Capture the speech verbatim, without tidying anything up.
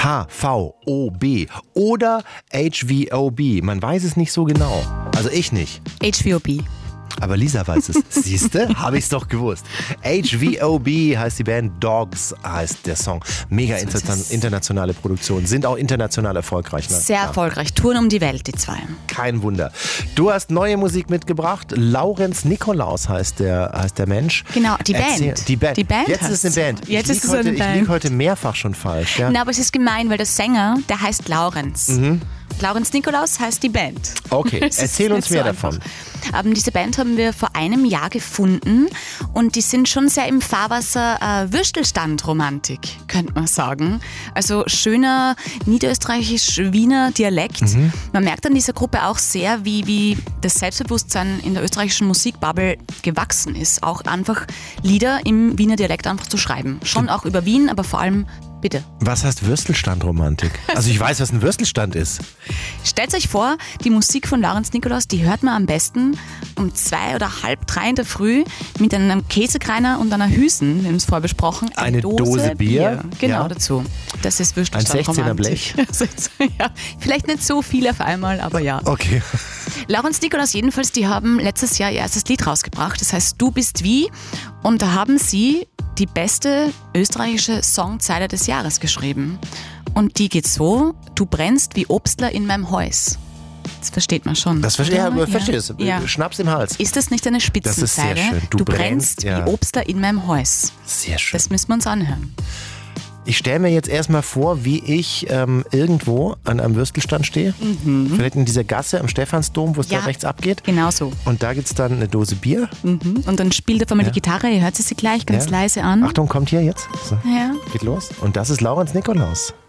H V O B oder H V O B. Man weiß es nicht so genau. Also ich nicht. H V O B. Aber Lisa weiß es. Siehste? Habe ich es doch gewusst. H V O B heißt die Band, Dogs heißt der Song. Mega So inter- internationale Produktion. Sind auch international erfolgreich. Ne? Sehr Ja. erfolgreich. Touren um die Welt, die zwei. Kein Wunder. Du hast neue Musik mitgebracht. Laurenz Nikolaus heißt der, heißt der Mensch. Genau, die Band. Erzähl, die Band. Die Band Jetzt ist es eine heißt- Band. Jetzt ich ist es lieg heute, eine Ich Band. liege heute mehrfach schon falsch. Ja? Na, aber es ist gemein, weil der Sänger, der heißt Laurenz. Mhm. Laurenz Nikolaus heißt die Band. Okay, Es ist erzähl uns nicht so mehr einfach. davon. Ähm, diese Band haben wir vor einem Jahr gefunden und die sind schon sehr im Fahrwasser äh, Würstelstand-Romantik, könnte man sagen. Also schöner niederösterreichisch-Wiener Dialekt. Mhm. Man merkt an dieser Gruppe auch sehr, wie, wie das Selbstbewusstsein in der österreichischen Musikbubble gewachsen ist. Auch einfach Lieder im Wiener Dialekt einfach zu schreiben. Schon auch über Wien, aber vor allem bitte. Was heißt Würstelstand-Romantik? Also ich weiß, was ein Würstelstand ist. Stellt euch vor, die Musik von Laurenz Nikolaus, die hört man am besten um zwei oder halb drei in der Früh mit einem Käsekreiner und einer Hüsen, wir haben es vorher besprochen. Eine Dose Bier. Genau, Ja. dazu. Das ist Ein Würstelstand sechzehner Blech. ja, vielleicht nicht so viel auf einmal, aber ja. Okay. Laurenz Nikolaus jedenfalls, die haben letztes Jahr ihr erstes Lied rausgebracht, das heißt Du bist wie, und da haben sie die beste österreichische Songzeile des Jahres geschrieben. Und die geht so: Du brennst wie Obstler in meinem Häus. Das versteht man schon. Das verstehe oder? ja, verstehe es. Ja. Schnaps im Hals. Ist das nicht eine Das Spitzenzeile? ist sehr schön. Du Du, brennst, brennst, ja. wie Obstler in meinem Häus. Sehr schön. Das müssen wir uns anhören. Ich stelle mir jetzt erstmal vor, wie ich ähm, irgendwo an einem Würstelstand stehe. Vielleicht in dieser Gasse am Stephansdom, wo es Ja. da rechts abgeht. Genau so. Und da gibt es dann eine Dose Bier. Mhm. Und dann spielt auf einmal Ja. die Gitarre, ihr hört sie gleich ganz Ja. leise an. Achtung, kommt hier jetzt. So, Ja. geht los. Und das ist Laurenz Nikolaus.